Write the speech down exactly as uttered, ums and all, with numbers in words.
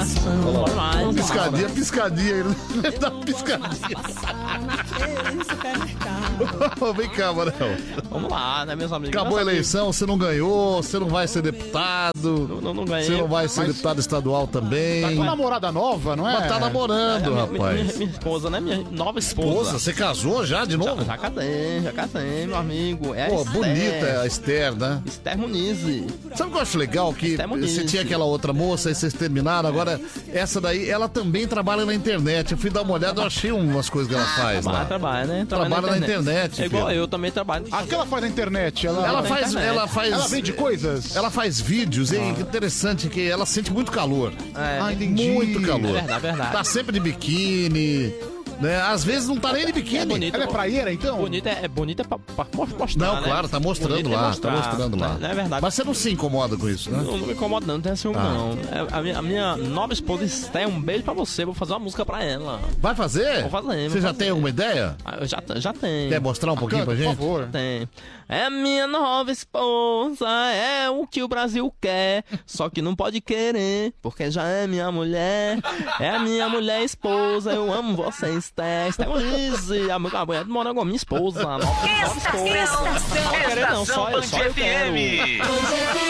coração. Vai, Piscadinha, piscadinha. Ele dá piscadinha. Vem cá, Manel. Vamos lá, né, meus amigos? Acabou a Meus eleição, você não ganhou, você não vai ser deputado. Não, não, não ganhei. Você não vai ser Mas- deputado estadual também. Tá com namorada nova, não é? Mas tá namorando, minha, minha, rapaz. minha, minha esposa, né? Minha nova esposa. Esposa, você casou já de Já, novo? já casei, já casei, meu amigo. É a Pô, Esther. bonita a Esther, né? Esther Muniz. Sabe o que eu acho legal? Que Esther Muniz. você tinha aquela outra moça e vocês terminaram. Agora, essa daí, ela também trabalha na internet. Eu fui dar uma olhada, eu achei umas coisas que ela faz Trabalha, lá. trabalha, né? Trabalha na internet, É igual filho. eu também trabalho. Ah, o que ela faz na internet? Ela, Ela na faz, internet. ela faz. ela vende coisas? Ela faz vídeos, hein? Que interessante que ela sente muito calor. É, Ah, entendi. Muito calor. É verdade, verdade. Tá sempre de biquíni, né? Às vezes não tá nem de biquíni. É bonito. Ela é praieira, então? Bonita é, é bonita pra, pra mostrar, Não, né? claro, tá mostrando Bonita é lá, mostrar, tá mostrando lá. Não é verdade. Mas você não se incomoda com isso, né? Não, não me incomoda não, não tem ciúme Ah. não. É, A minha, a minha nova esposa Esther, um beijo pra você, vou fazer uma música pra ela. Vai fazer? Vou fazer, Você vou já fazer. tem alguma ideia? Ah, eu já, já tenho. Quer mostrar um pouquinho Canta, pra por gente? favor. Tem. É minha nova esposa, é o que o Brasil quer, só que não pode querer, porque já é minha mulher. É a minha mulher esposa, eu amo você, Esther. Esther Muniz, a mu- a mulher do Morango, minha esposa. Nova, nova esposa. Não pode querer não, só eu, só eu quero. Band F M.